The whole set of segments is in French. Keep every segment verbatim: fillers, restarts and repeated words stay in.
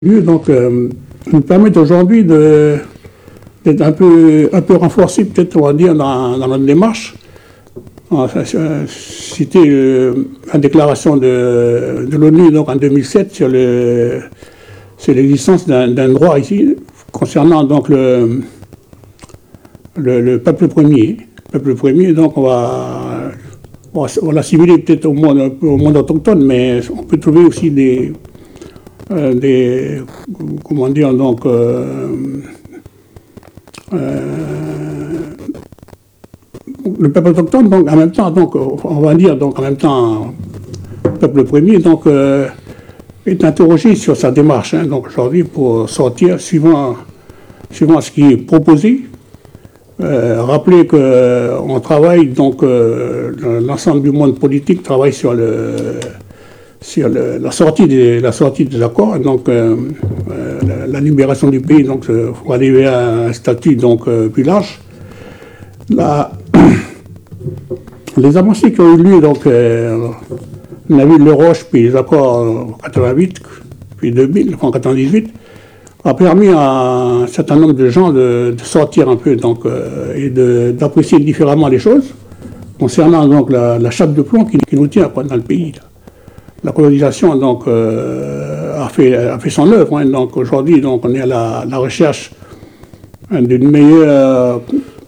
Donc, euh, nous permettent aujourd'hui de, d'être un peu, un peu renforcés, peut-être, on va dire, dans, dans notre démarche. C'était euh, la déclaration de, de l'ONU donc, en deux mille sept sur, le, sur l'existence d'un, d'un droit ici, concernant donc le, le, le peuple premier. Le peuple premier, donc, on va, on va l'assimiler peut-être au monde, au monde autochtone, mais on peut trouver aussi des. Euh, des, comment dire, donc, euh, euh, le peuple autochtone, donc, en même temps, donc, on va dire, donc, en même temps, le peuple premier, donc, euh, est interrogé sur sa démarche, hein, donc, aujourd'hui, pour sortir, suivant, suivant ce qui est proposé, euh, rappeler qu'on travaille, donc, euh, l'ensemble du monde politique travaille sur le sur le, la sortie des la sortie des accords, donc euh, euh, la, la libération du pays, donc euh, pour arriver à un statut donc euh, plus large. La, les avancées qui ont eu lieu, donc euh, on a vu le Roche, puis les accords en quatre-vingt-huit, puis deux mille, en quatre-vingt-dix-huit, a permis à un certain nombre de gens de, de sortir un peu donc euh, et de, d'apprécier différemment les choses concernant donc la, la chape de plomb qui, qui nous tient quoi, dans le pays. Là. La colonisation donc, euh, a, fait, a fait son œuvre. Hein. Donc aujourd'hui, donc, on est à la, la recherche hein, d'une meilleure,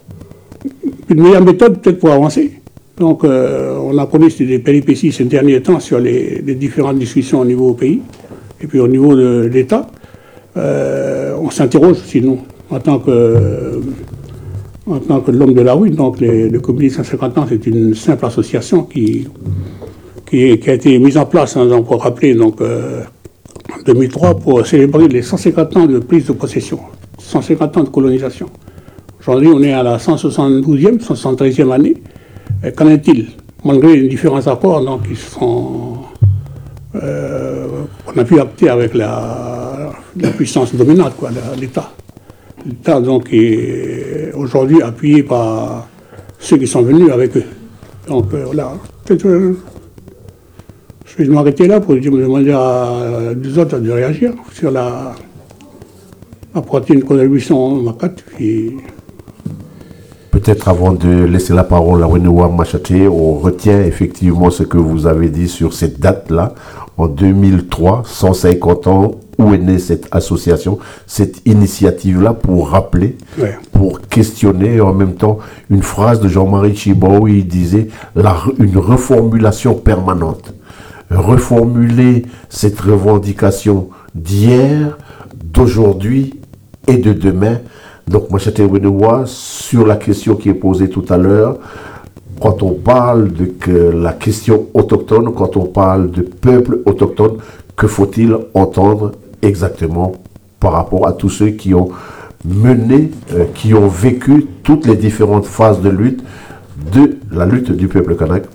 une meilleure méthode peut-être pour avancer. Donc euh, on a connu des péripéties ces derniers temps sur les, les différentes discussions au niveau du pays et puis au niveau de l'État. Euh, on s'interroge aussi, nous, en tant que, en tant que l'homme de la rue. Donc les, le comité cent cinquante ans, c'est une simple association qui... Qui, qui a été mise en place, hein, donc, pour rappeler, donc, euh, en deux mille trois, pour célébrer les cent cinquante ans de prise de possession, cent cinquante ans de colonisation. Aujourd'hui, on est à la cent soixante-douzième, cent soixante-treizième année. Et qu'en est-il? Malgré les différents accords donc, qui sont, euh, qu'on a pu acter avec la, la puissance dominante, quoi, l'État. L'État, donc, est aujourd'hui appuyé par ceux qui sont venus avec eux. Donc, euh, voilà. Euh, Je vais m'arrêter là pour demander à deux autres de réagir sur la apporter une contribution Makate. Puis... Peut-être avant de laisser la parole à Wenewa Machate, on retient effectivement ce que vous avez dit sur cette date-là, en deux mille trois, cent cinquante ans, où est née cette association, cette initiative-là pour rappeler, ouais. pour questionner, et en même temps, une phrase de Jean-Marie Tjibaou où il disait la, une reformulation permanente. Reformuler cette revendication d'hier, d'aujourd'hui et de demain. Donc, Machate Wenewa, sur la question qui est posée tout à l'heure, quand on parle de que la question autochtone, quand on parle de peuple autochtone, que faut-il entendre exactement par rapport à tous ceux qui ont mené, euh, qui ont vécu toutes les différentes phases de lutte, de la lutte du peuple kanak?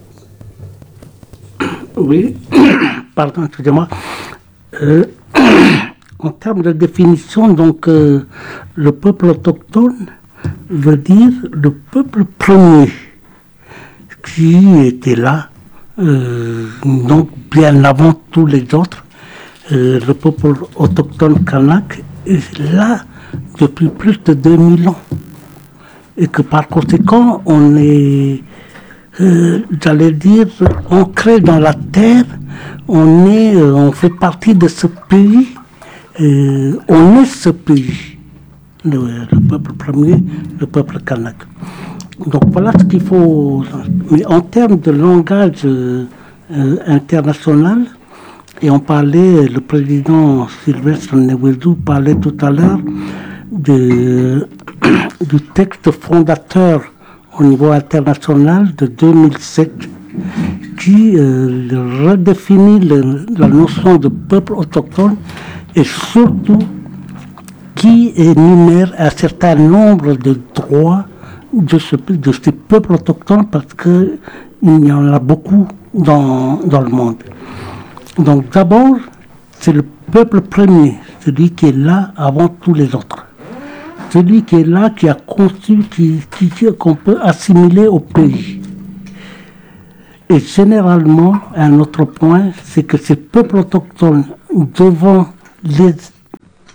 Oui, pardon, excusez-moi. Euh, en termes de définition, donc, euh, le peuple autochtone veut dire le peuple premier qui était là, euh, donc bien avant tous les autres. Euh, le peuple autochtone kanak est là depuis plus de deux mille ans. Et que par conséquent, on est... Euh, j'allais dire, ancré dans la terre, on est, euh, on fait partie de ce pays, euh, on est ce pays, le, le peuple premier, le peuple kanak. Donc voilà ce qu'il faut. Mais en termes de langage euh, euh, international, et on parlait, le président Sylvestre Newedou parlait tout à l'heure de, du texte fondateur au niveau international de deux mille sept, qui euh, redéfinit le, la notion de peuple autochtone et surtout qui énumère un certain nombre de droits de, ce, de ces peuples autochtones parce qu'il y en a beaucoup dans, dans le monde. Donc d'abord, c'est le peuple premier, celui qui est là avant tous les autres. Celui qui est là, qui a conçu, qui, qui, qu'on peut assimiler au pays. Et généralement, un autre point, c'est que ces peuples autochtones, devant les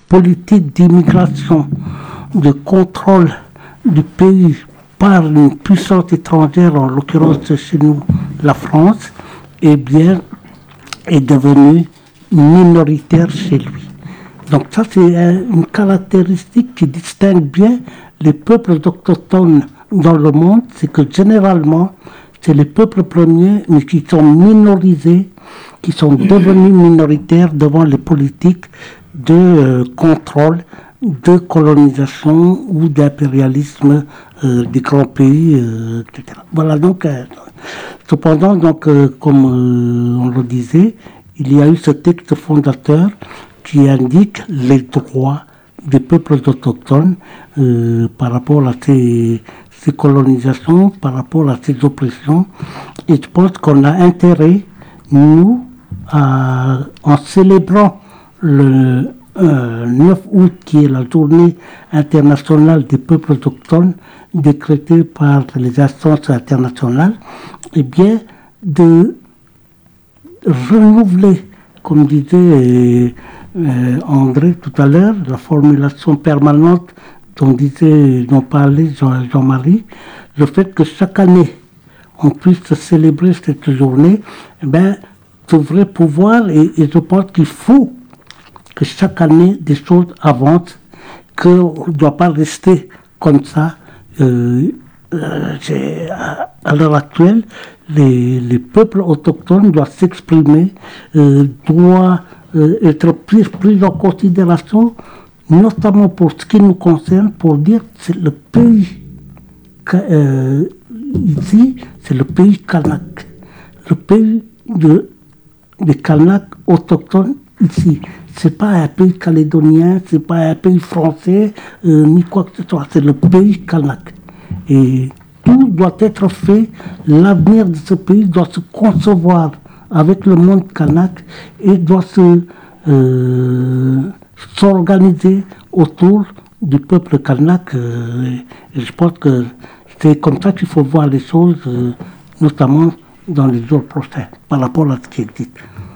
politique d'immigration, de contrôle du pays par une puissance étrangère, en l'occurrence chez nous, la France, eh bien, est devenu minoritaire chez lui. Donc ça, c'est une caractéristique qui distingue bien les peuples autochtones dans le monde, c'est que généralement, c'est les peuples premiers, mais qui sont minorisés, qui sont devenus minoritaires devant les politiques de euh, contrôle, de colonisation ou d'impérialisme euh, des grands pays, euh, et cetera. Voilà, donc, euh, cependant, donc, euh, comme euh, on le disait, il y a eu ce texte fondateur qui indique les droits des peuples autochtones euh, par rapport à ces, ces colonisations, par rapport à ces oppressions. Et je pense qu'on a intérêt, nous, à, en célébrant le euh, neuf août, qui est la journée internationale des peuples autochtones, décrétée par les instances internationales, eh bien, de renouveler, comme disait euh, André tout à l'heure, la formulation permanente dont disait, dont parlait Jean, Jean-Marie, le fait que chaque année on puisse célébrer cette journée, eh bien, devrait pouvoir, et, et je pense qu'il faut que chaque année des choses avancent, qu'on ne doit pas rester comme ça. Euh, euh, à, à l'heure actuelle, les, les peuples autochtones doivent s'exprimer, euh, doivent euh, être pris, pris en considération, notamment pour ce qui nous concerne, pour dire que c'est le pays, euh, ici, c'est le pays kanak, le pays de, des Kanaks autochtones ici. C'est pas un pays calédonien, c'est pas un pays français, euh, ni quoi que ce soit, c'est le pays kanak. Et tout doit être fait, l'avenir de ce pays doit se concevoir avec le monde kanak et doit se, euh, s'organiser autour du peuple kanak. Euh, et je pense que c'est comme ça qu'il faut voir les choses, euh, notamment dans les jours prochains, par rapport à ce qui existe.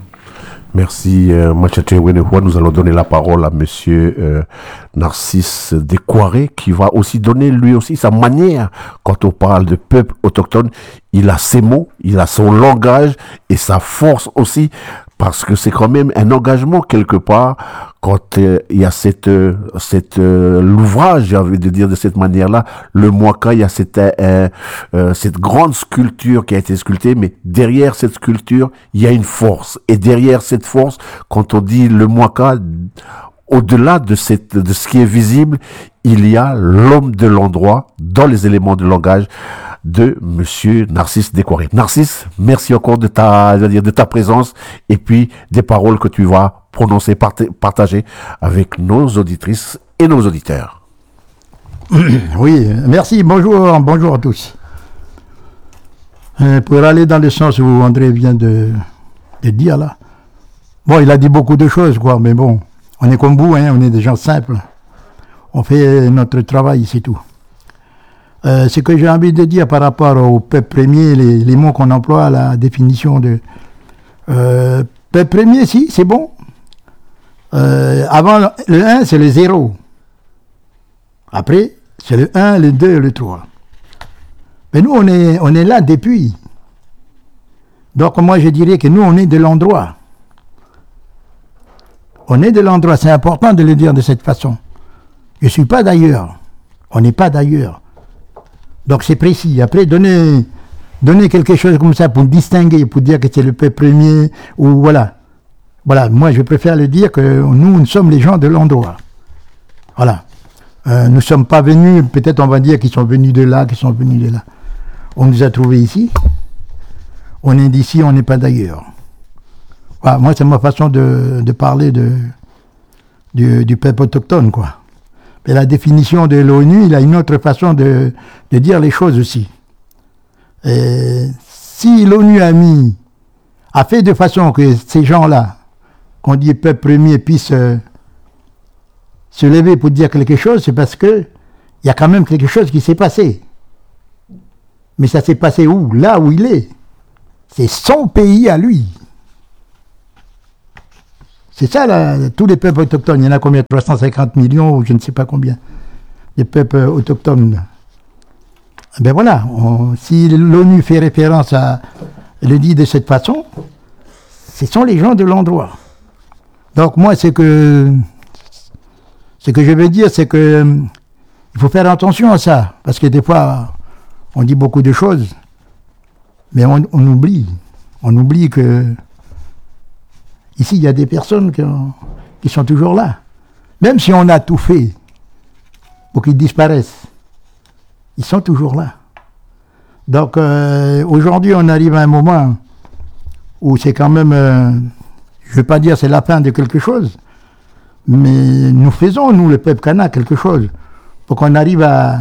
Merci, euh, Machache Wenehoua. Nous allons donner la parole à Monsieur euh, Narcisse Décoiré, qui va aussi donner lui aussi sa manière. Quand on parle de peuple autochtone, il a ses mots, il a son langage et sa force aussi, parce que c'est quand même un engagement quelque part quand euh, il y a cette euh, cette euh, l'ouvrage, j'ai envie de dire de cette manière-là, le Mwaka, il y a cette euh, euh, cette grande sculpture qui a été sculptée, mais derrière cette sculpture, il y a une force, et derrière cette force, quand on dit le Mwaka, au-delà de cette de ce qui est visible, il y a l'homme de l'endroit dans les éléments de langage de Monsieur Narcisse Décoiré. Narcisse, merci encore de ta, je veux dire, de ta présence et puis des paroles que tu vas prononcer, part- partager avec nos auditrices et nos auditeurs. Oui, merci, bonjour, bonjour à tous. Euh, pour aller dans le sens où André vient de, de dire là, bon, il a dit beaucoup de choses, quoi, mais bon, on est comme vous, hein, on est des gens simples. On fait notre travail, c'est tout. Euh, ce que j'ai envie de dire par rapport au peuple premier, les, les mots qu'on emploie, la définition de euh, peuple premier, si, c'est bon. Euh, avant, le un, c'est le zéro. Après, c'est le un, le deux, le trois. Mais nous, on est, on est là depuis. Donc, moi, je dirais que nous, on est de l'endroit. On est de l'endroit. C'est important de le dire de cette façon. Je ne suis pas d'ailleurs. On n'est pas d'ailleurs. Donc c'est précis. Après, donner, donner quelque chose comme ça pour distinguer, pour dire que c'est le peuple premier, ou voilà. Voilà, moi je préfère le dire que nous, nous sommes les gens de l'endroit. Voilà. Euh, nous ne sommes pas venus, peut-être on va dire qu'ils sont venus de là, qu'ils sont venus de là. On nous a trouvés ici. On est d'ici, on n'est pas d'ailleurs. Voilà, moi c'est ma façon de, de parler de, du, du peuple autochtone, quoi. Et la définition de l'ONU, il a une autre façon de, de dire les choses aussi. Et si l'ONU a mis, a fait de façon que ces gens-là, qu'on dit peuple premier, puissent euh, se lever pour dire quelque chose, c'est parce que il y a quand même quelque chose qui s'est passé. Mais ça s'est passé où? Là où il est. C'est son pays à lui. C'est ça, là, tous les peuples autochtones. Il y en a combien? trois cent cinquante millions ou je ne sais pas combien. Les peuples autochtones. Ben voilà, on, si l'ONU fait référence à, le dit de cette façon, ce sont les gens de l'endroit. Donc moi, c'est que, ce que je veux dire, c'est que il faut faire attention à ça, parce que des fois, on dit beaucoup de choses, mais on, on oublie, on oublie que ici, il y a des personnes qui, ont, qui sont toujours là. Même si on a tout fait pour qu'ils disparaissent, ils sont toujours là. Donc, euh, aujourd'hui, on arrive à un moment où c'est quand même, euh, je ne veux pas dire c'est la fin de quelque chose, mais nous faisons, nous, le peuple kanak, quelque chose pour qu'on arrive à...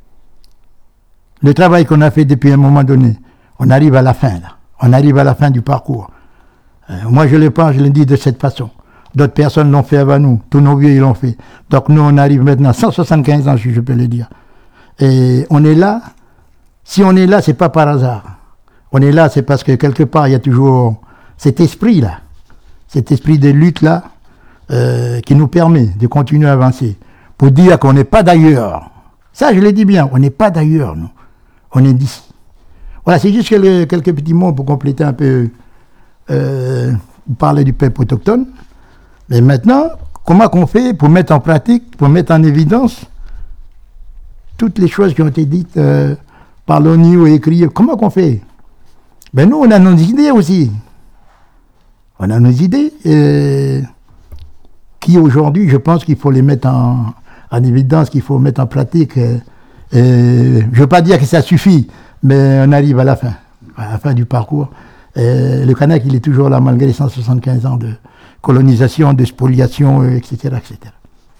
Le travail qu'on a fait depuis un moment donné, on arrive à la fin, là. On arrive à la fin du parcours. Euh, moi, je le pense, je le dis de cette façon. D'autres personnes l'ont fait avant nous. Tous nos vieux, ils l'ont fait. Donc, nous, on arrive maintenant à cent soixante-quinze ans, si je peux le dire. Et on est là. Si on est là, c'est pas par hasard. On est là, c'est parce que quelque part, il y a toujours cet esprit-là, cet esprit de lutte-là, euh, qui nous permet de continuer à avancer. Pour dire qu'on n'est pas d'ailleurs. Ça, je le dis bien, on n'est pas d'ailleurs, nous. On est d'ici. Voilà, c'est juste quelques, quelques petits mots pour compléter un peu, euh, parler du peuple autochtone. Mais maintenant, comment qu'on fait pour mettre en pratique, pour mettre en évidence toutes les choses qui ont été dites euh, par l'ONU ou écrites? Comment qu'on fait? Ben nous, on a nos idées aussi. On a nos idées euh, qui, aujourd'hui, je pense qu'il faut les mettre en, en évidence, qu'il faut mettre en pratique. Euh, euh, je ne veux pas dire que ça suffit, mais on arrive à la fin, à la fin du parcours. Euh, le Kanak, il est toujours là, malgré les cent soixante-quinze ans de colonisation, de spoliation, et cetera, et cetera.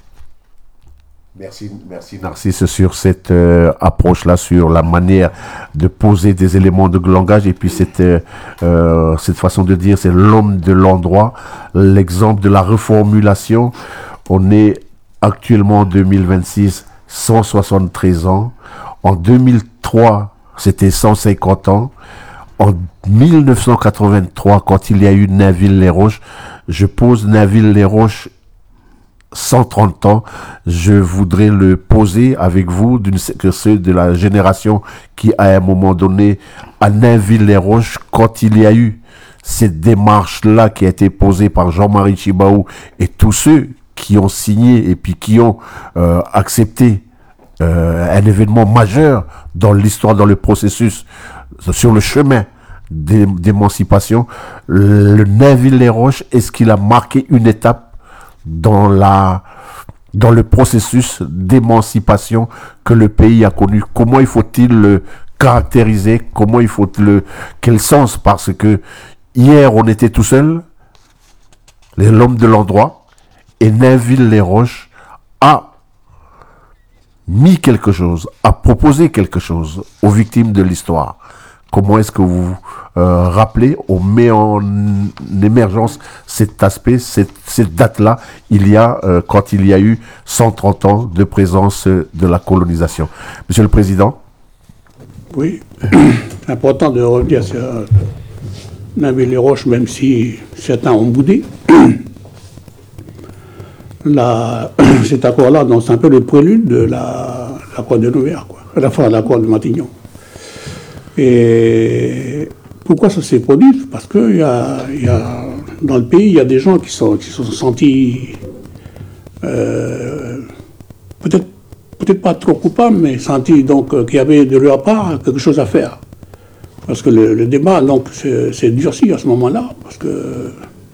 Merci, merci Narcisse sur cette euh, approche-là, sur la manière de poser des éléments de langage et puis cette, euh, cette façon de dire, c'est l'homme de l'endroit, l'exemple de la reformulation. On est actuellement en deux mille vingt-six, cent soixante-treize ans. En deux mille trois, c'était cent cinquante ans. En mille neuf cent quatre-vingt-trois, quand il y a eu Nainville-les-Roches, je pose Nainville-les-Roches cent trente ans, je voudrais le poser avec vous, d'une, que ceux de la génération qui, à un moment donné, à Nainville-les-Roches, quand il y a eu cette démarche-là qui a été posée par Jean-Marie Tjibaou et tous ceux qui ont signé et puis qui ont euh, accepté euh, un événement majeur dans l'histoire, dans le processus, sur le chemin d'émancipation, le Nainville-les-Roches, est-ce qu'il a marqué une étape dans la dans le processus d'émancipation que le pays a connu? Comment il faut-il le caractériser? Comment il faut le quel sens? Parce que hier on était tout seul, l'homme de l'endroit, et Nainville-les-Roches a mis quelque chose, a proposé quelque chose aux victimes de l'histoire. Comment est-ce que vous euh, rappelez, on met en émergence cet aspect, cette, cette date-là, il y a, euh, quand il y a eu cent trente ans de présence de la colonisation. Monsieur le Président. Oui, c'est important de revenir sur Nainville-les-Roches, même si certains ont boudé. La, cet accord-là, c'est un peu le prélude de la, l'accord de Nouméa, quoi, à la fois l'accord de Matignon. Et pourquoi ça s'est produit? Parce que y a, y a, dans le pays, il y a des gens qui, sont, qui se sont sentis euh, peut-être peut-être pas trop coupables, mais sentis donc euh, qu'il y avait de leur part quelque chose à faire. Parce que le, le débat donc s'est durci à ce moment-là, parce que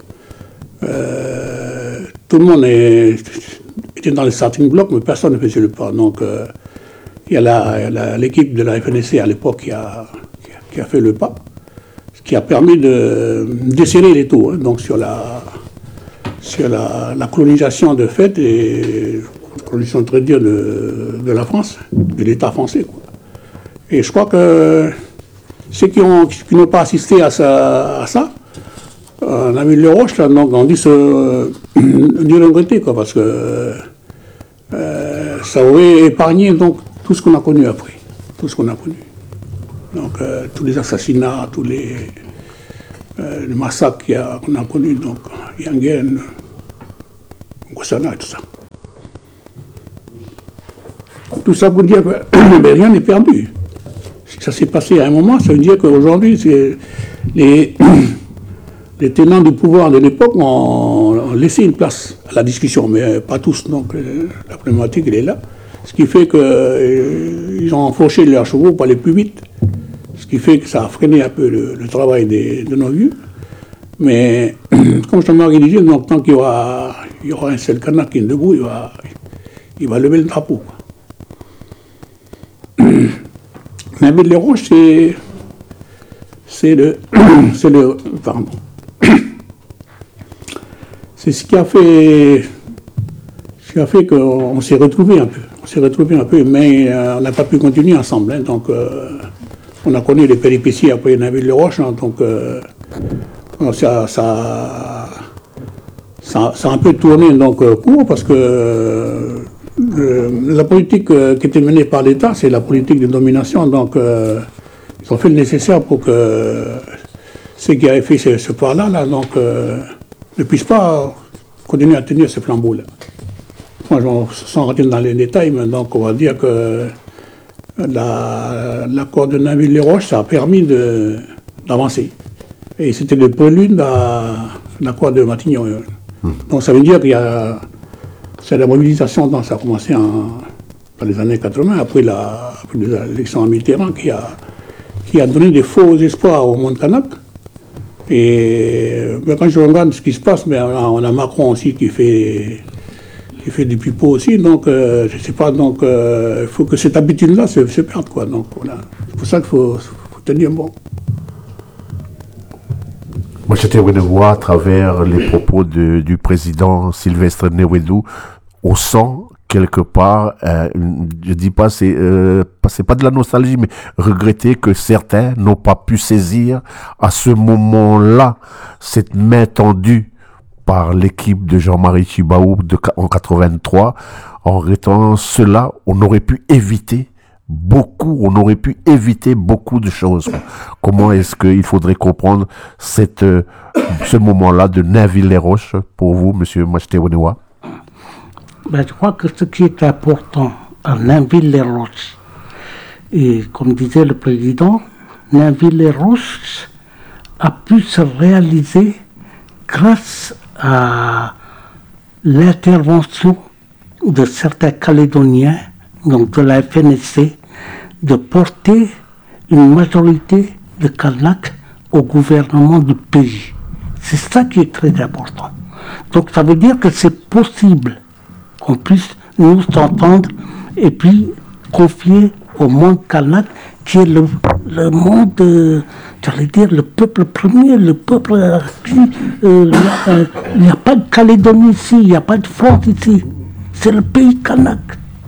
euh, tout le monde est, était dans le starting block, mais personne ne faisait le pas. Donc euh, il y a l'équipe de la F N C à l'époque qui a, qui, a, qui a fait le pas, ce qui a permis de desserrer les taux, hein, donc sur la, sur la, la colonisation de fait, et la colonisation très dire de, de la France, de l'État français, quoi. Et je crois que ceux qui n'ont qui n'ont pas assisté à ça, à ça euh, Nainville-les-Roches, donc on dit se euh, dû regretter, quoi, parce que euh, ça aurait épargné donc tout ce qu'on a connu après, tout ce qu'on a connu. Donc, euh, tous les assassinats, tous les, euh, les massacres qu'on a, qu'on a connus, donc, Yangen, Goussana et tout ça. Tout ça pour dire que ben, rien n'est perdu. Si ça s'est passé à un moment, ça veut dire qu'aujourd'hui, c'est les, les tenants du pouvoir de l'époque ont, ont laissé une place à la discussion, mais pas tous. Donc euh, la problématique, elle est là. Ce qui fait qu'ils euh, ont fauché leurs chevaux pour aller plus vite. Ce qui fait que ça a freiné un peu le, le travail des, de nos vieux. Mais comme je t'en ai dit, donc, tant qu'il y aura, il y aura un seul Kanak qui est debout, il va, il va lever le drapeau. Nainville-les-Roches, c'est, c'est le, c'est le, pardon, c'est ce qui a fait, ce qui a fait qu'on s'est retrouvés un peu, on s'est retrouvés un peu, mais euh, on n'a pas pu continuer ensemble, hein, donc euh, on a connu les péripéties après Nainville-les-Roches, hein, donc euh, ça, ça, ça, ça a un peu tourné donc pour parce que euh, Euh, la politique euh, qui était menée par l'État, c'est la politique de domination. Donc, euh, ils ont fait le nécessaire pour que euh, ceux qui avaient fait ce, ce pas-là là, donc, euh, ne puissent pas continuer à tenir ce flambeau-là. Moi, sans rentrer dans les détails, mais donc, on va dire que la, l'accord de Nainville-les-Roches, ça a permis de, d'avancer. Et c'était le prélude à l'accord de Matignon. Mmh. Donc, ça veut dire qu'il y a. C'est la mobilisation, donc ça a commencé en, dans les années quatre-vingts, après, la, après l'élection à Mitterrand, qui a, qui a donné des faux espoirs au monde kanak. Et ben, quand je regarde ce qui se passe, ben, on a Macron aussi qui fait, qui fait des pipeaux aussi, donc euh, je ne sais pas, donc il euh, faut que cette habitude-là se, se perde, quoi. Donc voilà, c'est pour ça qu'il faut, faut tenir bon. Moi, j'étais de voir à travers les propos de, du président Sylvestre Newedou, on sent quelque part, euh, je dis pas, c'est, euh, c'est pas de la nostalgie, mais regretter que certains n'ont pas pu saisir à ce moment-là cette main tendue par l'équipe de Jean-Marie Tjibaou de, en quatre-vingt-trois. En étant cela, on aurait pu éviter beaucoup, on aurait pu éviter beaucoup de choses. Comment est-ce qu'il faudrait comprendre cette, euh, ce moment-là de Nainville-les-Roches pour vous, monsieur Machetewonewa? Ben, je crois que ce qui est important à Nainville-les-Roches, et comme disait le président, Nainville-les-Roches a pu se réaliser grâce à l'intervention de certains Calédoniens, donc de la F N S C, de porter une majorité de Kanak au gouvernement du pays. C'est ça qui est très important. Donc ça veut dire que c'est possible qu'on puisse nous entendre et puis confier au monde kanak qui est le, le monde, euh, j'allais dire, le peuple premier, le peuple euh, qui, euh, euh, il n'y a pas de Calédonie ici, il n'y a pas de France ici, c'est le pays kanak.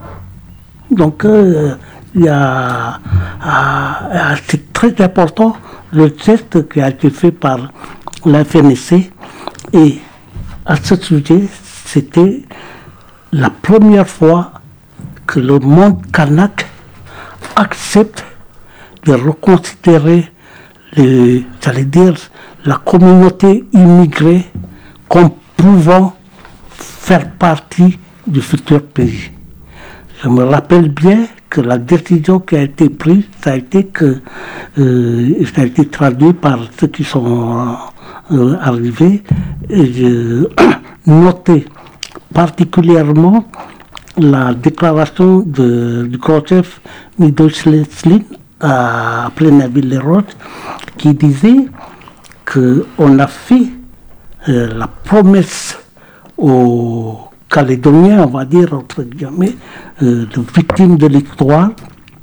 Donc euh, il y a, euh, c'est très important le geste qui a été fait par la F N S C, et à ce sujet, c'était la première fois que le monde kanak accepte de reconsidérer les, j'allais dire, la communauté immigrée comme pouvant faire partie du futur pays. Je me rappelle bien que la décision qui a été prise, ça a été que, euh, ça a été traduit par ceux qui sont euh, arrivés, et je notais particulièrement la déclaration de, du grand chef Mido Schlesslin à Nainville-les-Roches, qui disait qu'on a fait euh, la promesse aux Calédoniens, on va dire, entre guillemets, euh, de victimes de l'histoire,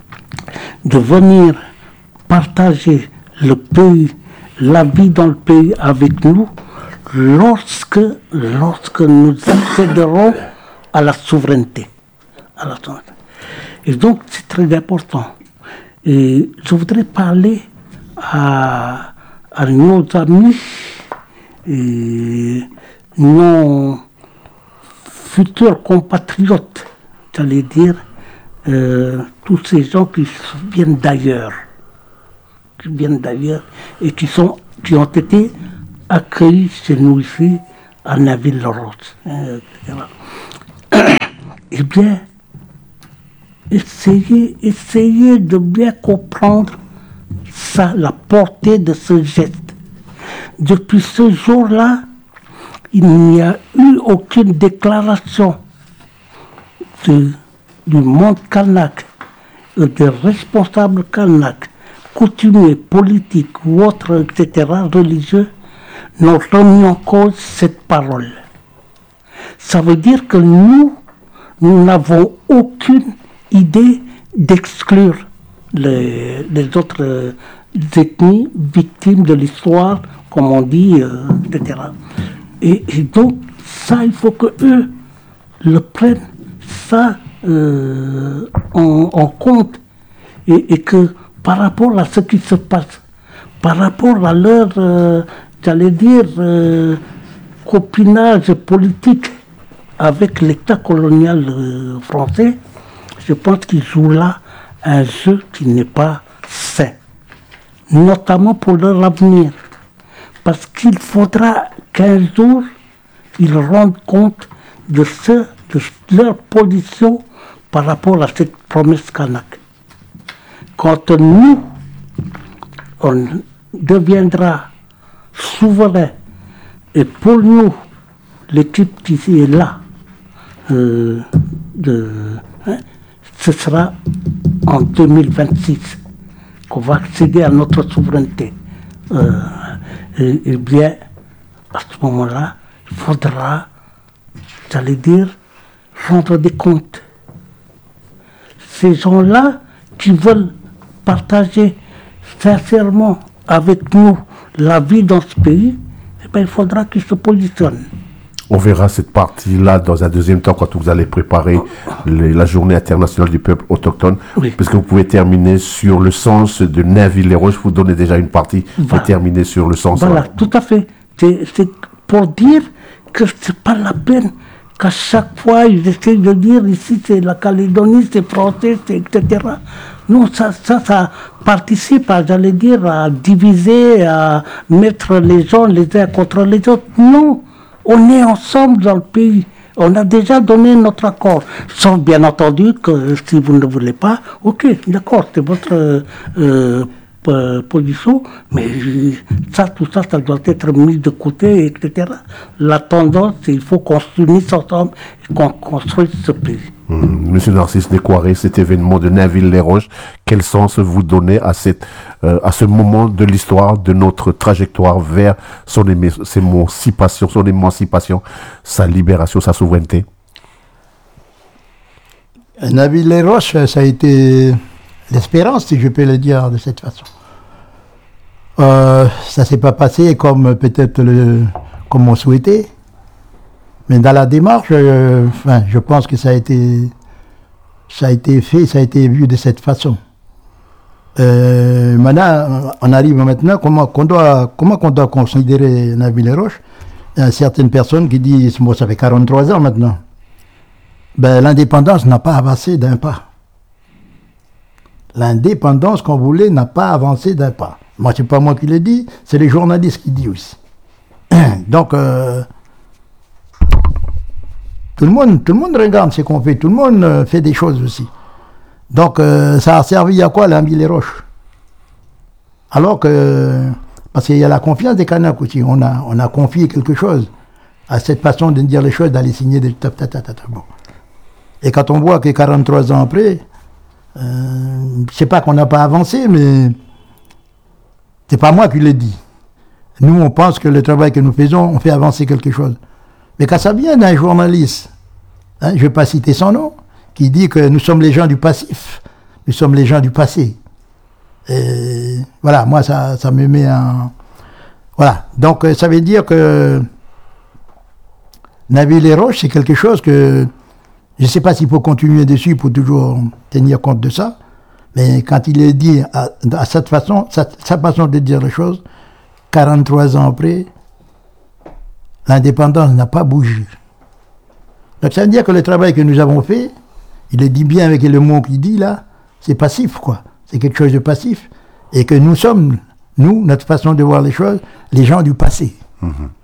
de venir partager le pays, la vie dans le pays avec nous, lorsque, lorsque nous accéderons à la souveraineté. À la souveraineté. Et donc, c'est très important. Et je voudrais parler à, à nos amis, et nos futurs compatriotes, j'allais dire, euh, tous ces gens qui viennent d'ailleurs, qui viennent d'ailleurs et qui, sont, qui ont été accueillis chez nous ici à Naville-le-Roche, euh, et cetera. Eh bien, essayez, essayez de bien comprendre ça, la portée de ce geste. Depuis ce jour-là, il n'y a eu aucune déclaration de, du monde kanak, des responsables kanak, coutumiers, politiques ou autres, et cetera, religieux, n'ont remis en cause cette parole. Ça veut dire que nous, nous n'avons aucune idée d'exclure les, les autres euh, ethnies victimes de l'histoire, comme on dit, euh, et cetera. Et, et donc, ça, il faut que eux le prennent, ça, euh, en, en compte, et, et que par rapport à ce qui se passe, par rapport à leur, euh, j'allais dire, euh, copinage politique avec l'État colonial euh, français, je pense qu'ils jouent là un jeu qui n'est pas sain, notamment pour leur avenir. Parce qu'il faudra qu'un jour, ils rendent compte de, ce, de leur position par rapport à cette promesse kanak. Quand nous, on deviendra souverain, et pour nous, l'équipe qui est là, euh, de, hein, ce sera en deux mille vingt-six qu'on va accéder à notre souveraineté. Euh, et, et bien, à ce moment-là, il faudra, j'allais dire, rendre des comptes. Ces gens-là qui veulent partager sincèrement avec nous la vie dans ce pays, eh bien, il faudra qu'ils se positionnent. On verra cette partie-là dans un deuxième temps quand vous allez préparer les, la journée internationale du peuple autochtone. Oui. Parce que vous pouvez terminer sur le sens de Nainville-les-Roches. Vous donnez déjà une partie. Vous Voilà. pouvez terminer sur le sens. Voilà, hein. tout à fait. C'est, c'est pour dire que c'est pas la peine qu'à chaque fois ils essaient de dire ici c'est la Calédonie, c'est français, c'est et cetera. Non, ça, ça, ça participe à, j'allais dire, à diviser, à mettre les gens les uns contre les autres. Non, on est ensemble dans le pays. On a déjà donné notre accord. Sauf bien entendu que si vous ne voulez pas, ok, d'accord, c'est votre euh, p- position, mais ça, tout ça, ça doit être mis de côté, et cetera. La tendance, c'est qu'il faut qu'on s'unisse ensemble et qu'on construise ce pays. Hum, Monsieur Narcisse Descoiré, cet événement de Nainville-les-Roches, quel sens vous donnez à, cette, euh, à ce moment de l'histoire, de notre trajectoire vers son, émi- son émancipation, son émancipation, sa libération, sa souveraineté? Nainville-les-Roches, ça a été l'espérance, si je peux le dire de cette façon. Euh, ça s'est pas passé comme peut-être le, comme on souhaitait. Mais dans la démarche, euh, enfin, je pense que ça a été, ça a été fait, ça a été vu de cette façon. Euh, maintenant, on arrive maintenant, comment qu'on doit, comment qu'on doit considérer Nainville-les-Roches? Il y a certaines personnes qui disent, bon, ça fait quarante-trois ans maintenant. Ben, l'indépendance n'a pas avancé d'un pas. L'indépendance qu'on voulait n'a pas avancé d'un pas. Moi, c'est pas moi qui le dis, c'est les journalistes qui disent aussi. Donc, euh, Tout le monde, tout le monde regarde ce qu'on fait, tout le monde euh, fait des choses aussi. Donc, euh, ça a servi à quoi, Nainville-les-Roches? Alors que, parce qu'il y a la confiance des Kanaks aussi, on a, on a confié quelque chose à cette façon de dire les choses, d'aller signer des... Ta, ta, ta, ta, ta, bon. Et quand on voit que quarante-trois ans après, euh, c'est pas qu'on n'a pas avancé, mais c'est pas moi qui l'ai dit. Nous, on pense que le travail que nous faisons, on fait avancer quelque chose. Mais quand ça vient d'un journaliste, hein, je ne vais pas citer son nom, qui dit que nous sommes les gens du passif, nous sommes les gens du passé. Et voilà, moi, ça, ça me met en... Voilà, donc ça veut dire que Nainville-les-Roches, c'est quelque chose que... Je ne sais pas s'il faut continuer dessus pour toujours tenir compte de ça, mais quand il est dit à, à cette façon, sa, sa façon de dire les choses, quarante-trois ans après, l'indépendance n'a pas bougé. Donc ça veut dire que le travail que nous avons fait, il est dit bien avec le mot qu'il dit là, c'est passif quoi. C'est quelque chose de passif. Et que nous sommes, nous, notre façon de voir les choses, les gens du passé. Mm-hmm.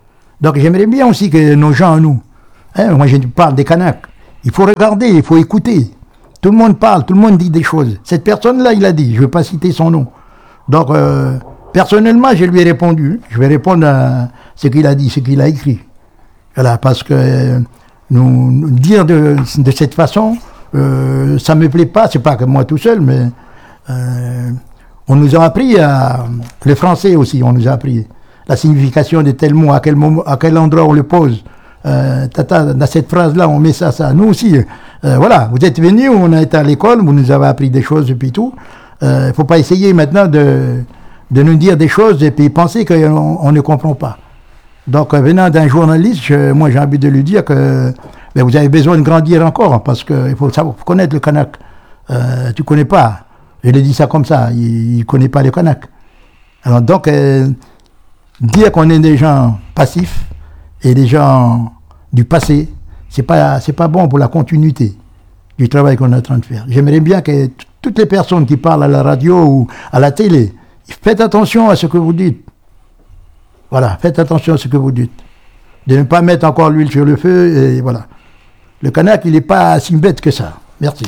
Donc j'aimerais bien aussi que nos gens, nous, hein, moi je parle des Kanaks, il faut regarder, il faut écouter. Tout le monde parle, tout le monde dit des choses. Cette personne-là, il a dit, je ne vais pas citer son nom. Donc, euh, personnellement, je lui ai répondu. Je vais répondre à ce qu'il a dit, ce qu'il a écrit. Voilà, parce que euh, nous, nous dire de, de cette façon, euh, ça ne me plaît pas, c'est pas que moi tout seul, mais euh, on nous a appris, à, les Français aussi, on nous a appris la signification de tel mot, à quel, moment, à quel endroit on le pose. Euh, tata, dans cette phrase-là, on met ça, ça. Nous aussi, euh, voilà, vous êtes venus, on a été à l'école, vous nous avez appris des choses et puis tout. Il euh, ne faut pas essayer maintenant de, de nous dire des choses et puis penser qu'on on ne comprend pas. Donc, euh, venant d'un journaliste, je, moi j'ai envie de lui dire que ben, vous avez besoin de grandir encore, parce qu'il faut savoir faut connaître le Kanak. Euh, tu ne connais pas. Je l'ai dit ça comme ça, il ne connaît pas le Kanak. Alors donc, euh, dire qu'on est des gens passifs et des gens du passé, c'est pas, c'est pas bon pour la continuité du travail qu'on est en train de faire. J'aimerais bien que t- toutes les personnes qui parlent à la radio ou à la télé, faites attention à ce que vous dites. Voilà, faites attention à ce que vous dites. De ne pas mettre encore l'huile sur le feu, et voilà. Le Kanak, il n'est pas si bête que ça. Merci.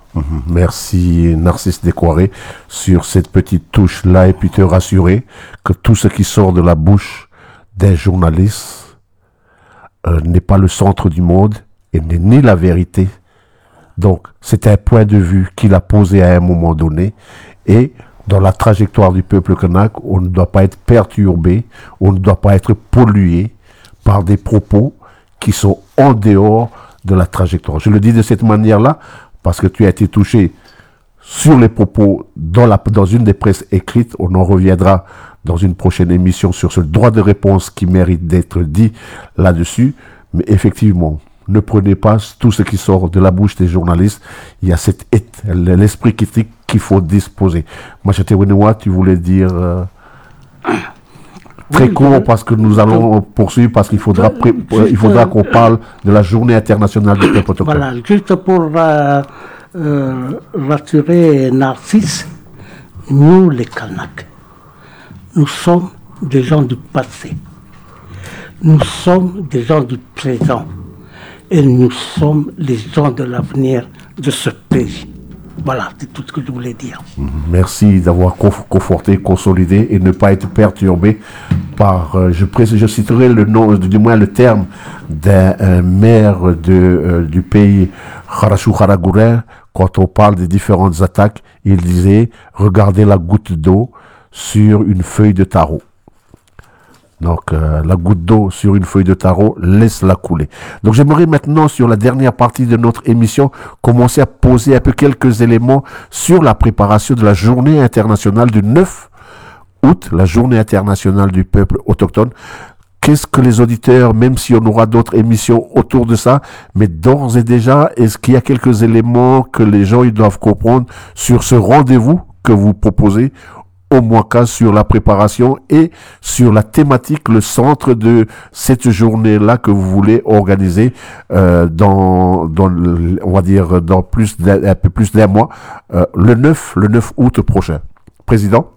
Merci Narcisse Descoiré sur cette petite touche-là, et puis te rassurer que tout ce qui sort de la bouche d'un journaliste euh, n'est pas le centre du monde et n'est ni la vérité. Donc, c'est un point de vue qu'il a posé à un moment donné, et dans la trajectoire du peuple kanak, on ne doit pas être perturbé, on ne doit pas être pollué par des propos qui sont en dehors de la trajectoire. Je le dis de cette manière-là parce que tu as été touché sur les propos dans, la, dans une des presses écrites. On en reviendra dans une prochaine émission sur ce droit de réponse qui mérite d'être dit là-dessus. Mais effectivement, ne prenez pas tout ce qui sort de la bouche des journalistes. Il y a cet l'esprit critique qu'il faut disposer. Machete Wenewa, tu voulais dire euh, très oui, court parce que nous allons poursuivre parce qu'il faudra, pré, euh, il faudra qu'on parle de la journée internationale du peuple autochtone. Voilà, juste pour euh, euh, rassurer Narcisse, nous les Kanaks, nous sommes des gens du passé. Nous sommes des gens du présent. Et nous sommes les gens de l'avenir de ce pays. Voilà, c'est tout ce que je voulais dire. Merci d'avoir conforté, consolidé et ne pas être perturbé par, euh, je, pré- je citerai le nom, du moins le terme d'un euh, maire de, euh, du pays Kharachou Kharagourer. Quand on parle des différentes attaques, il disait « Regardez la goutte d'eau sur une feuille de tarot ». Donc, euh, la goutte d'eau sur une feuille de tarot, laisse-la couler. Donc, j'aimerais maintenant, sur la dernière partie de notre émission, commencer à poser un peu quelques éléments sur la préparation de la journée internationale du neuf août, la journée internationale du peuple autochtone. Qu'est-ce que les auditeurs, même si on aura d'autres émissions autour de ça, mais d'ores et déjà, est-ce qu'il y a quelques éléments que les gens ils doivent comprendre sur ce rendez-vous que vous proposez au Mwaka sur la préparation et sur la thématique, le centre de cette journée-là que vous voulez organiser euh, dans, dans, on va dire, dans plus d'un, un peu plus d'un mois, euh, le neuf, le neuf août prochain. Président?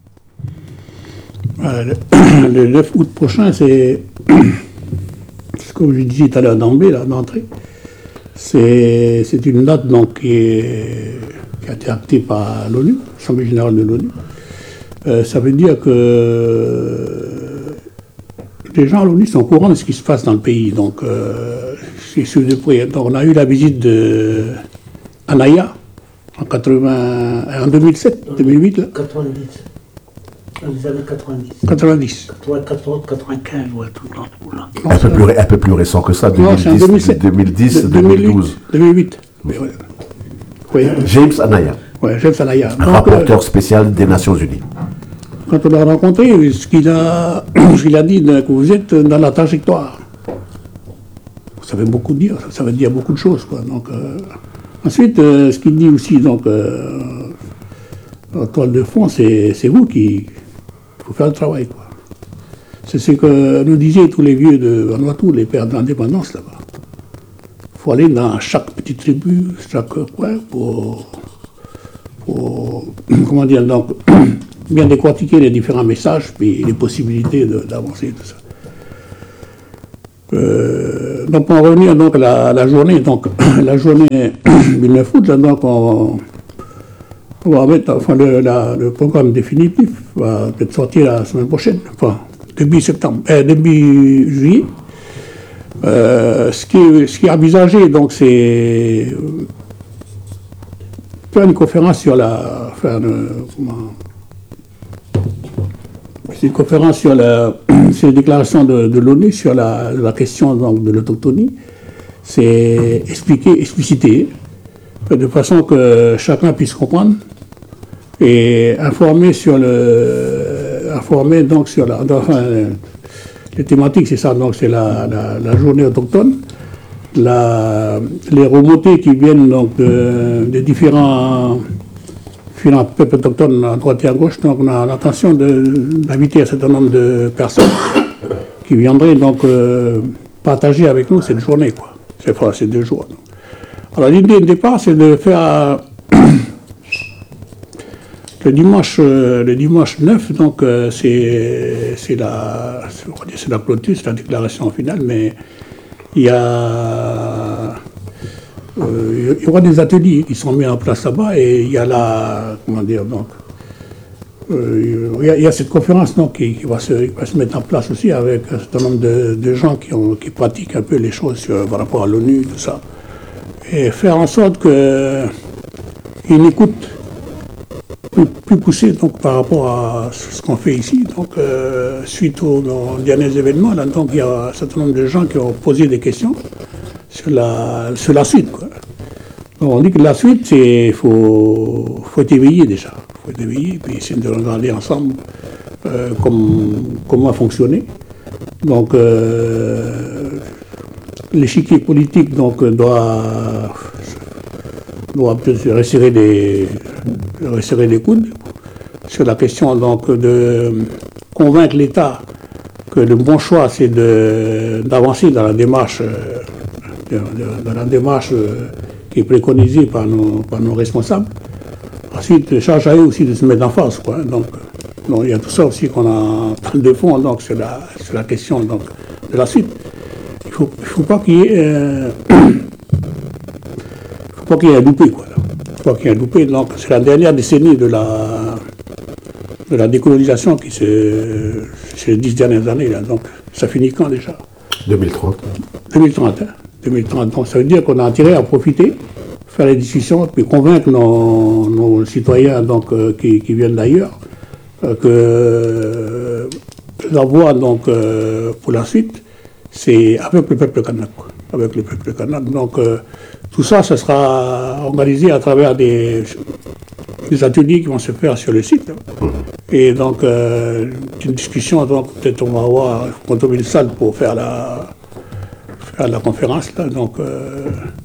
Euh, le, le neuf août prochain, c'est ce que je disais tout à l'heure d'emblée, là, d'entrée. C'est, c'est une date donc, qui, est, qui a été actée par l'ONU, l'Assemblée générale de l'ONU. Euh, ça veut dire que euh, les gens à l'ONU sont au courant de ce qui se passe dans le pays. Donc, euh, c'est sûr de près. Donc, on a eu la visite de Anaya en, quatre-vingts, en deux mille sept, deux mille huit. Là. quatre-vingt-dix. Dans les années quatre-vingt-dix. quatre-vingt-dix. quatre-vingt-quatorze, quatre-vingt-quinze, ouais, tout le temps. Un peu, plus, un peu plus récent que ça, non, deux mille dix, deux mille dix, deux mille douze. deux mille huit. Oui, oui. Oui. James Anaya. Oui, James Anaya. Donc, rapporteur euh, spécial des Nations Unies. Quand on l'a rencontré, ce qu'il a, ce qu'il a dit, que vous êtes dans la trajectoire. Ça veut beaucoup dire, ça veut dire beaucoup de choses, quoi. Donc, euh, ensuite, euh, ce qu'il dit aussi, donc, euh, en toile de fond, c'est, c'est vous qui faut faire le travail, quoi. C'est ce que nous disaient tous les vieux de Vanuatu, les pères de l'indépendance, là-bas. Il faut aller dans chaque petite tribu, chaque coin, pour, pour comment dire, donc, bien décortiquer les différents messages, puis les possibilités de, d'avancer, tout ça. Euh, donc pour en revenir donc à la, à la journée, donc la journée du neuf août, là, donc on, on va mettre, enfin le, la, le programme définitif va être sorti la semaine prochaine, enfin début septembre, euh, début juillet. Euh, ce, qui est, ce qui est envisagé, donc c'est euh, faire une conférence sur la, faire une, comment, c'est une conférence sur la, c'est une déclaration de, de l'ONU sur la, la question donc, de l'autochtonie. C'est expliquer, expliciter, de façon que chacun puisse comprendre et informer sur le, informer donc sur la, enfin, les thématiques, c'est ça, donc c'est la, la, la journée autochtone, la, les remontées qui viennent donc de, de différents, différents peuples autochtones à droite et à gauche. Donc on a l'intention d'inviter un certain nombre de personnes qui viendraient donc euh, partager avec nous cette journée, quoi. C'est enfin, ces deux jours. Donc. Alors l'idée de départ, c'est de faire le dimanche, le dimanche neuf, donc euh, c'est la, c'est la clôture, c'est la déclaration finale, mais il y a, euh, il y aura des ateliers qui sont mis en place là-bas et il y a la, comment dire, donc, euh, il, y a, il y a cette conférence donc, qui, qui, va se, qui va se mettre en place aussi avec un certain nombre de, de gens qui, ont, qui pratiquent un peu les choses sur, par rapport à l'ONU, tout ça, et faire en sorte qu'ils écoutent plus, plus poussé donc, par rapport à ce qu'on fait ici. Donc, euh, suite aux, aux derniers événements, là, donc, il y a un certain nombre de gens qui ont posé des questions sur la, sur la suite. Quoi. Donc, on dit que la suite, il faut, faut être éveillé déjà. Il faut être éveillé, puis essayer de regarder ensemble euh, comme, comment fonctionner. Donc, euh, l'échiquier politique donc, doit... doit se resserrer les, resserrer les coudes sur la question donc, de convaincre l'État que le bon choix c'est d'avancer dans la démarche, de, de, dans la démarche qui est préconisée par nos, par nos responsables. Ensuite, charge à eux aussi de se mettre en face. Quoi. Donc, donc, il y a tout ça aussi qu'on a de fond donc, sur, la, sur la question donc, de la suite. Il ne faut, faut pas qu'il y ait... Euh, Il faut qu'il y ait un loupé, quoi. Il faut qu'il y ait un loupé. Donc, c'est la dernière décennie de la, de la décolonisation qui se, c'est les dix dernières années, là. Donc, ça finit quand déjà? deux mille trente. deux mille trente, hein. deux mille trente. Donc, ça veut dire qu'on a intérêt à profiter, faire les discussions, puis convaincre nos, nos citoyens donc, euh, qui, qui viennent d'ailleurs euh, que euh, la voie donc, euh, pour la suite, c'est avec le peuple kanak, quoi. Avec le peuple kanak. Donc, euh, tout ça, ça sera organisé à travers des, des ateliers qui vont se faire sur le site. Et donc, euh, une discussion, donc peut-être on va avoir, il faut qu'on trouve une salle pour faire la, faire la conférence, là. Donc, euh,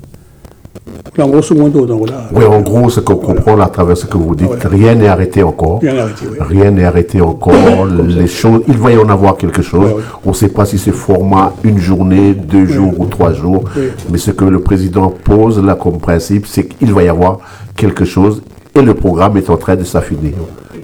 en grosso modo, donc là. Oui, en gros, ce qu'on voilà. comprend là, à travers ce que vous dites, voilà. rien n'est arrêté encore. Rien n'est arrêté, oui. Rien n'est arrêté encore. Les choses, il va y en avoir quelque chose. Ouais, ouais. On ne sait pas si c'est format une journée, deux jours ouais. ou trois jours. Ouais. Mais ce que le président pose là comme principe, c'est qu'il va y avoir quelque chose et le programme est en train de s'affiner.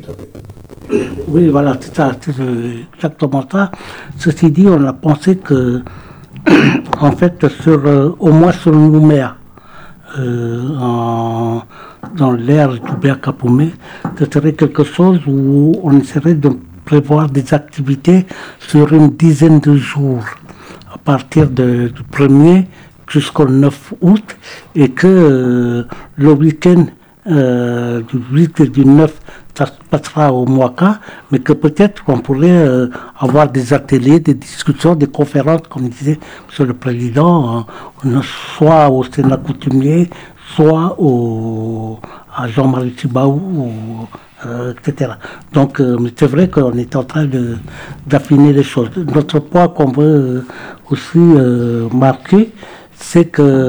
Oui, voilà, c'est ça, c'est exactement ça. Ceci dit, on a pensé que, en fait, sur, euh, au moins sur Nouméa, Euh, en, dans l'ère d'Hubert Kapoumé, ce serait quelque chose où on essaierait de prévoir des activités sur une dizaine de jours, à partir de, du premier jusqu'au neuf août, et que euh, le week-end euh, du huit et du neuf, ça se passera au Mwaka, mais que peut-être qu'on pourrait euh, avoir des ateliers, des discussions, des conférences, comme disait M. le Président, euh, soit au Sénat coutumier, soit au, à Jean-Marie Tibaou, euh, et cetera. Donc, euh, c'est vrai qu'on est en train d'affiner les choses. Notre point qu'on veut aussi euh, marquer, c'est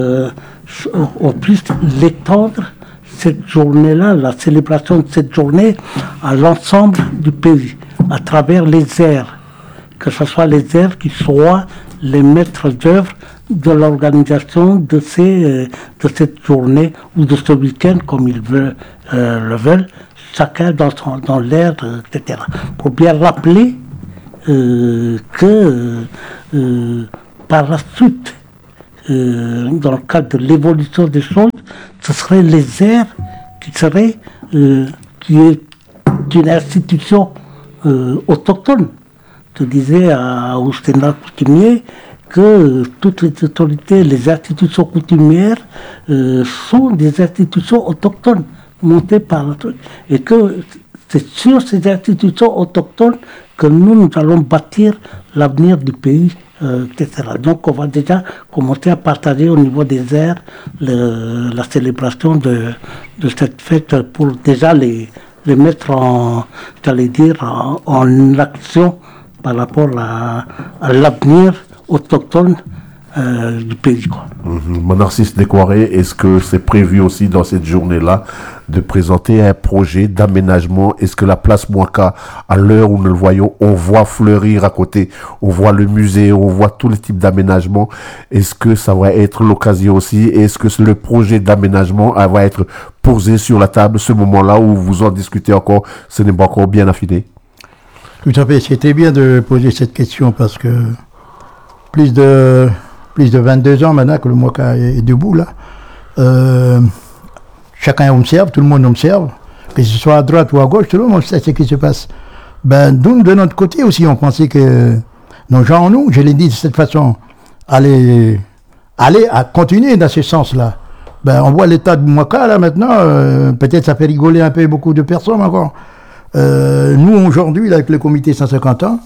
qu'on puisse l'étendre, cette journée-là, la célébration de cette journée, à l'ensemble du pays, à travers les aires, que ce soit les aires qui soient les maîtres d'œuvre de l'organisation de, ces, de cette journée ou de ce week-end, comme ils veulent, euh, le veulent, chacun dans, son, dans l'air, euh, et cetera. Pour bien rappeler euh, que euh, par la suite, euh, dans le cadre de l'évolution des choses, ce serait les aires qui seraient, euh, qui est une institution euh, autochtone. Je disais à Oustena Coutumier que euh, toutes les autorités, les institutions coutumières euh, sont des institutions autochtones montées par le truc. Et que c'est sur ces institutions autochtones que nous, nous allons bâtir l'avenir du pays, euh, et cetera. Donc on va déjà commencer à partager au niveau des aires le, la célébration de, de cette fête pour déjà les, les mettre en, j'allais dire, en, en action par rapport à, à l'avenir autochtone euh, du pays, quoi. Mm-hmm. Monarchiste Décoiré, est-ce que c'est prévu aussi dans cette journée-là de présenter un projet d'aménagement? Est-ce que la place Mwaka, à l'heure où nous le voyons, on voit fleurir à côté, on voit le musée, on voit tous les types d'aménagements, est-ce que ça va être l'occasion aussi? Est-ce que le projet d'aménagement va être posé sur la table, ce moment-là où vous en discutez encore, ce n'est pas encore bien affiné? Tout à fait, c'était bien de poser cette question parce que plus de, plus de vingt-deux ans maintenant que le Mwaka est, est debout là, euh, chacun observe, tout le monde observe, que ce soit à droite ou à gauche, tout le monde sait ce qui se passe. Ben, nous, de notre côté aussi, on pensait que nos gens en nous, je l'ai dit de cette façon, aller, aller à continuer dans ce sens-là. Ben, on voit l'état de Mwaka là maintenant, euh, peut-être ça fait rigoler un peu beaucoup de personnes encore. Euh, nous, aujourd'hui, avec le comité cent cinquante ans,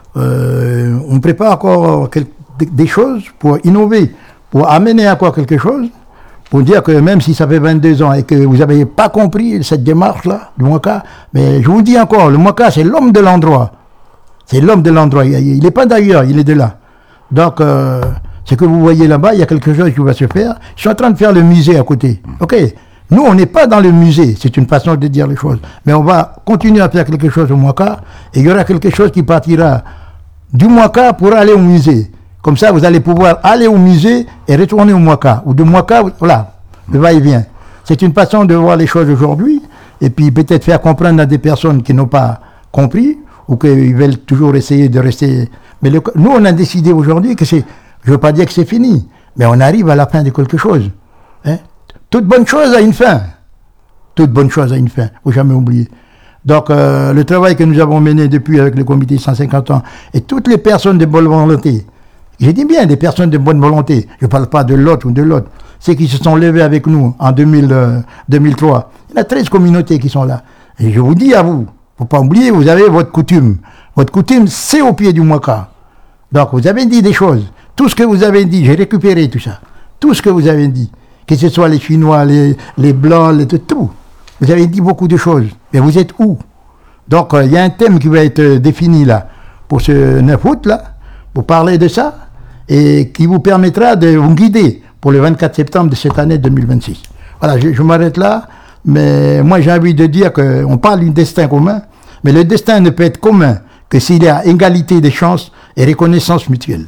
euh, on prépare encore quel, des choses pour innover, pour amener encore quelque chose, pour dire que même si ça fait vingt-deux ans et que vous n'avez pas compris cette démarche-là, du Mwaka, mais je vous dis encore, le Mwaka, c'est l'homme de l'endroit. C'est l'homme de l'endroit. Il n'est pas d'ailleurs, il est de là. Donc, euh, ce que vous voyez là-bas, il y a quelque chose qui va se faire. Je suis en train de faire le musée à côté. OK. Nous, on n'est pas dans le musée, c'est une façon de dire les choses. Mais on va continuer à faire quelque chose au Mwaka, et il y aura quelque chose qui partira du Mwaka pour aller au musée. Comme ça, vous allez pouvoir aller au musée et retourner au Mwaka. Ou de Mwaka, voilà, le va-et-vient. C'est une façon de voir les choses aujourd'hui, et puis peut-être faire comprendre à des personnes qui n'ont pas compris, ou qui veulent toujours essayer de rester... Mais le... nous, on a décidé aujourd'hui que c'est... Je ne veux pas dire que c'est fini, mais on arrive à la fin de quelque chose. Hein? Toute bonne chose a une fin. Toute bonne chose a une fin. Il ne faut jamais oublier. Donc, euh, le travail que nous avons mené depuis avec le comité cent cinquante ans et toutes les personnes de bonne volonté, j'ai dit bien des personnes de bonne volonté, je ne parle pas de l'autre ou de l'autre, ceux qui se sont levés avec nous en deux mille, euh, deux mille trois, il y a treize communautés qui sont là. Et je vous dis à vous, il ne faut pas oublier, vous avez votre coutume. Votre coutume, c'est au pied du Mwaka. Donc, vous avez dit des choses. Tout ce que vous avez dit, j'ai récupéré tout ça. Tout ce que vous avez dit. Que ce soit les Chinois, les, les Blancs, les, tout. Vous avez dit beaucoup de choses. Mais vous êtes où? Donc, il euh, y a un thème qui va être euh, défini là, pour ce neuf août là, pour parler de ça, et qui vous permettra de vous guider pour le vingt-quatre septembre de cette année deux mille vingt-six. Voilà, je, je m'arrête là, mais moi j'ai envie de dire qu'on parle d'un destin commun, mais le destin ne peut être commun que s'il y a égalité des chances et reconnaissance mutuelle.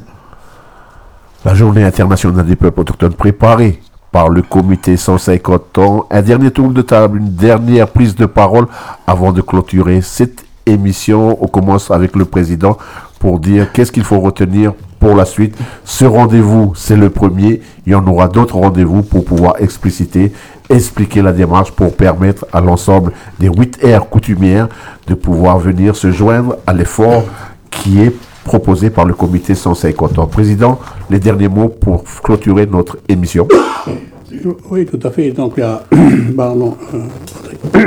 La journée internationale des peuples autochtones préparée par le comité cent cinquante ans. Un dernier tour de table, une dernière prise de parole avant de clôturer cette émission. On commence avec le président pour dire qu'est-ce qu'il faut retenir pour la suite. Ce rendez-vous, c'est le premier. Il y en aura d'autres rendez-vous pour pouvoir expliciter, expliquer la démarche pour permettre à l'ensemble des huit aires coutumières de pouvoir venir se joindre à l'effort qui est proposé par le comité cent cinquante ans. Président, les derniers mots pour clôturer notre émission. Oui, tout à fait. Donc, il y a, pardon, euh,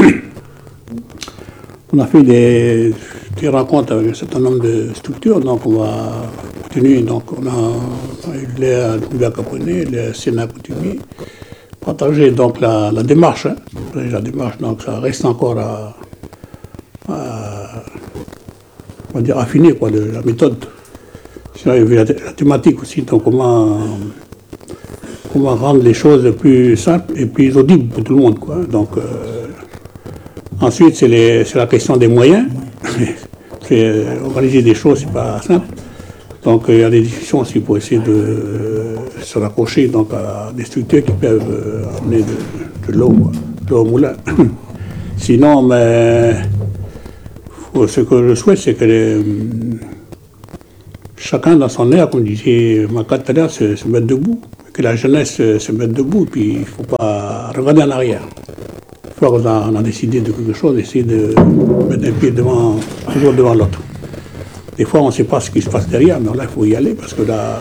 on a fait des, des rencontres avec un certain nombre de structures, donc on va continuer. Donc, on a eu les Nouveau Caponais, les Sénat coutumier, partager donc la, la démarche, hein, la démarche, donc ça reste encore à, à on va dire affiner quoi, de la méthode. Sinon, il y avait la, la thématique aussi, donc comment, comment rendre les choses plus simples et plus audibles pour tout le monde, quoi. Donc, euh, ensuite, c'est, les, c'est la question des moyens. C'est, organiser des choses, c'est pas simple. Donc, il y a des discussions aussi pour essayer de euh, se raccrocher donc, à des structures qui peuvent euh, amener de, de l'eau, de l'eau au moulin. Sinon, mais ce que je souhaite, c'est que les, chacun dans son air, comme disait Makat tout à l'heure, se, se mettre debout, que la jeunesse se, se mette debout, puis il ne faut pas regarder en arrière. Une fois qu'on a, on a décidé de quelque chose, essayer de mettre un pied devant, toujours devant l'autre. Des fois, on ne sait pas ce qui se passe derrière, mais là, il faut y aller, parce que là,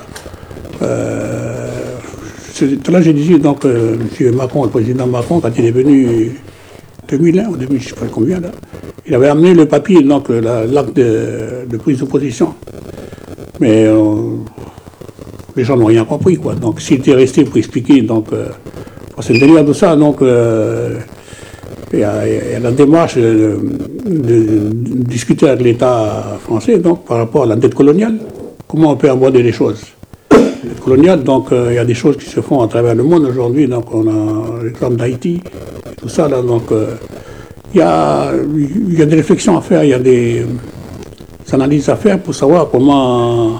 euh, tout là, j'ai dit, donc, euh, M. Macron, le président Macron, quand il est venu en deux mille un, au début, je ne sais pas combien, là, il avait amené le papier, donc l'acte de, de prise de position. Mais euh, les gens n'ont rien compris, quoi. Donc, s'il était resté pour expliquer, donc, euh, c'est le délire de ça, donc, euh, il y, a, il y a la démarche de, de, de discuter avec l'État français, donc, par rapport à la dette coloniale, comment on peut aborder les choses. La dette coloniale, donc, euh, il y a des choses qui se font à travers le monde aujourd'hui, donc, on a l'exemple d'Haïti, tout ça, là, donc, euh, il y a, il y a des réflexions à faire, il y a des analyses à faire pour savoir comment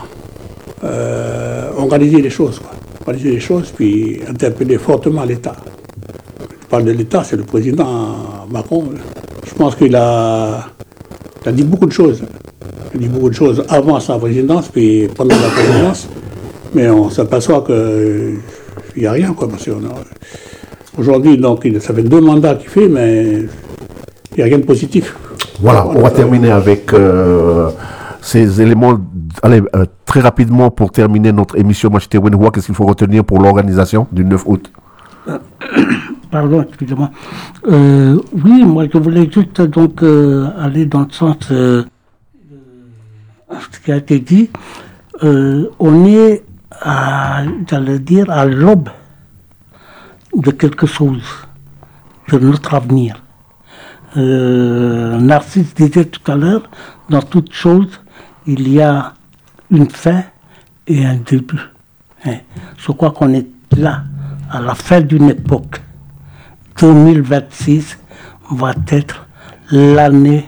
euh, organiser les choses, quoi. Organiser les choses, puis interpeller fortement l'État. Je parle de l'État, c'est le président Macron. Je pense qu'il a, il a dit beaucoup de choses. Il a dit beaucoup de choses avant sa présidence, puis pendant la présidence, mais on s'aperçoit qu'il n'y a rien, quoi. Aujourd'hui, donc, ça fait deux mandats qu'il fait, mais il n'y a rien de positif. Voilà, on va terminer avec euh, ces éléments. Allez, euh, très rapidement pour terminer notre émission Machete Wenhua, qu'est-ce qu'il faut retenir pour l'organisation du neuf août? euh, Pardon, excusez-moi. Euh, oui, moi je voulais juste donc euh, aller dans le sens euh, de ce qui a été dit. Euh, on est, à, j'allais dire, à l'aube de quelque chose, de notre avenir. Euh, Narcisse disait tout à l'heure, dans toute chose, il y a une fin et un début. Hein. Je crois qu'on est là, à la fin d'une époque. deux mille vingt-six va être l'année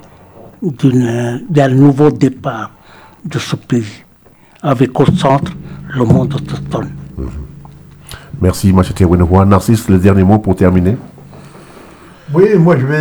d'un nouveau départ de ce pays, avec au centre le monde autochtone. Merci, Machete Wenhua. Narcisse, le dernier mot pour terminer. Oui, moi je vais